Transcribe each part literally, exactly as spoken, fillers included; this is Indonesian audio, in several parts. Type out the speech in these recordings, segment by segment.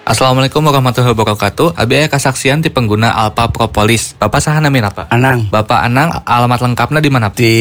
Assalamualaikum warahmatullahi wabarakatuh. Abi aya kasaksian ti pengguna Alpha Propolis. Bapak saha namina Pak? Anang. Bapak Anang, alamat lengkapnya di mana? Di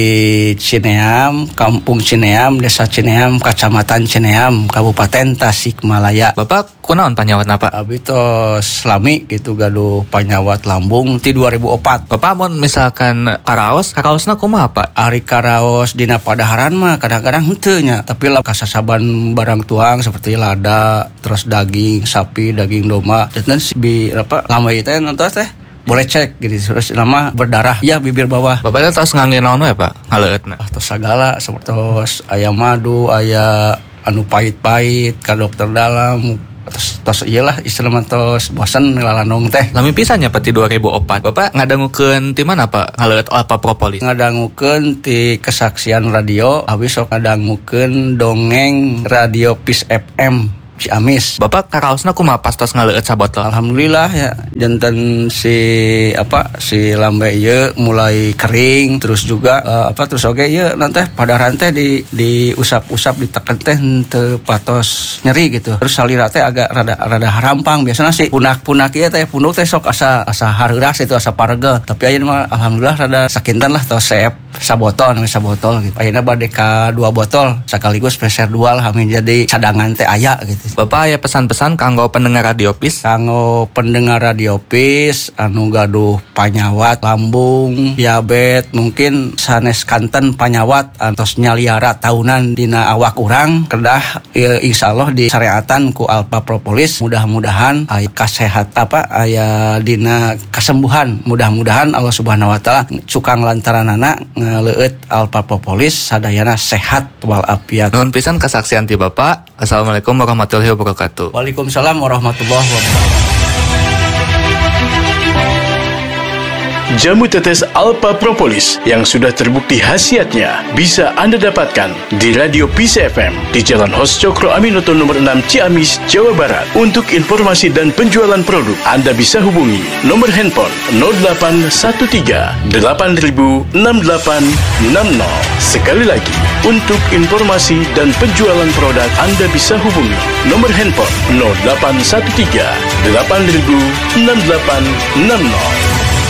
Cineam, Kampung Cineam, Desa Cineam, Kecamatan Cineam, Kabupaten Tasikmalaya. Bapak kunaon panyawat Pak? Abi tos lami gitu gaduh panyawat lambung ti dua ribu opat. Bapak mun misalkan karaos, karaosna kumaha Pak? Ari karaos dina padaharan mah kadang-kadang henteu nya, tapi lah kasasaban barang tuang seperti lada, terus daging sapi, daging domba, dan bi apa lama itu nonton teh boleh cek gitu terus nama berdarah ya bibir bawah. Bapak terus ngangge naon we Pak? Ngaleutna. Ah tos sagala seperti aya madu, aya anu pahit-pahit ka dokter dalam. Tos tos iyalah istilah tos bosan ngelalanong teh. Lami pisan nya pati dua ribu opat. Bapak ngadangukeun ti mana Pak? Ngaleut Alpha Propolis. Ngadangukeun ti kesaksian radio, abi sok ngadangukeun dongeng radio Peace F M Ciamis. Bapak karaosna kumaha pas tos ngaleut sabotol? Alhamdulillah ya, janten si apa si lambe ieu mulai kering, terus juga uh, apa terus oge ieu nanti pada rantai di di usap-usap diteken teh teu patos nyeri gitu. Terus salira teh agak rada rada harampang, biasana sih punak-punak ieu teh punuk teh sok asa asa hareuras itu asa parege. Tapi ayeuna mah alhamdulillah rada sakinten lah tos seep sabotol namanya sabotol gitu. Ayeuna bade ka dua botol sekaligus peser dua lah amin jadi cadangan teh aya gitu. Bapak aya pesan-pesan kanggo pendengar radio Peace? Kanggo pendengar radio Peace anu gaduh panyawat lambung, diabetes, mungkin sanes kanten panyawat antos nyaliara tahunan dina awak urang kedah e, insyaallah disyariatan ku Alpha Propolis. Mudah-mudahan aya kasehat apa aya dina kesembuhan. Mudah-mudahan Allah Subhanahu wa taala cukang lantaranana ngaleueut Alpha Propolis sadayana sehat walafiat. Nuhun pisan kasaksian ti Bapak. Assalamualaikum warahmatullahi wabarakatuh. Waalaikumsalam warahmatullahi wabarakatuh. Jamu tetes Alpha Propolis yang sudah terbukti khasiatnya bisa Anda dapatkan di Radio Peace F M di Jalan Hos Cokro Aminoto nomor enam Ciamis, Jawa Barat. Untuk informasi dan penjualan produk, Anda bisa hubungi nomor handphone nol delapan satu tiga delapan nol enam delapan enam nol. Sekali lagi, untuk informasi dan penjualan produk, Anda bisa hubungi nomor handphone nol delapan satu tiga delapan nol enam delapan enam nol.